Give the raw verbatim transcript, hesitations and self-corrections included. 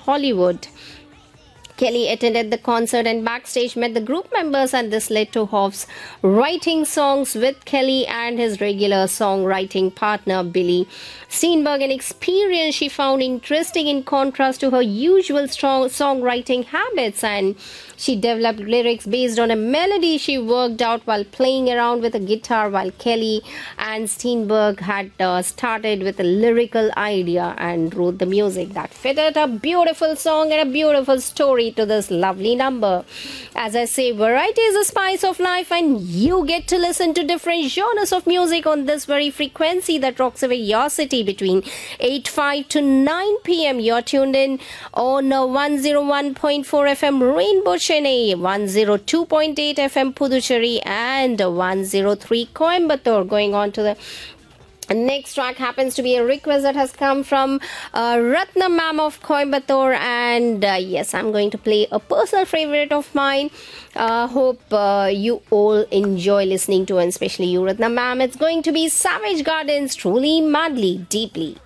Hollywood. Kelly attended the concert and backstage met the group members, and this led to Hoff's writing songs with Kelly and his regular songwriting partner Billy Steinberg, an experience she found interesting in contrast to her usual strong songwriting habits, and she developed lyrics based on a melody she worked out while playing around with a guitar, while Kelly and Steinberg had uh, started with a lyrical idea and wrote the music that fitted a beautiful song and a beautiful story to this lovely number. As I say, variety is the spice of life, and you get to listen to different genres of music on this very frequency that rocks away your city between eight five to nine p m. You're tuned in on uh, one oh one point four F M Rainbow Chennai, one oh two point eight F M Puducherry, and one oh three Coimbatore. Going on to the next track happens to be a request that has come from uh, Ratna Ma'am of Coimbatore, and uh, yes, I'm going to play a personal favorite of mine. Uh, hope uh, you all enjoy listening to, and especially you, Ratna Ma'am. It's going to be Savage Gardens, Truly Madly Deeply.